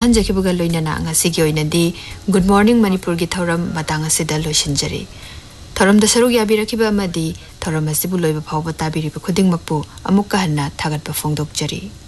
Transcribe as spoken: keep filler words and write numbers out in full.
ꯈꯟꯖꯈꯤꯕꯒ ꯂꯣꯏꯅꯅ ꯉꯁꯤꯒꯤ ꯑꯣꯏꯅꯗꯤ ꯒꯨꯗ ꯃꯣꯔꯅꯤꯡ ꯃꯅꯤꯄꯨꯔꯒꯤ ꯊꯧꯔꯝ ꯃꯇꯥꯡ ꯑꯁꯤꯗ ꯂꯣꯏꯁꯤꯟꯖꯔꯤ ꯊꯧꯔꯝꯗ ꯁꯔꯨꯛ ꯌꯥꯕꯤꯔꯛꯈꯤꯕ ꯑꯃꯗꯤ ꯊꯧꯔꯝ ꯑꯁꯤꯕꯨ ꯂꯣꯏꯕ ꯐꯥꯎꯕ ꯇꯥꯕꯤꯔꯤꯕ ꯈꯨꯗꯤꯡꯃꯛꯄꯨ ꯑꯃꯨꯛꯀ ꯍꯟꯅ ꯊꯥꯒꯠꯄ ꯐꯣꯡꯗꯣꯛꯆꯔꯤ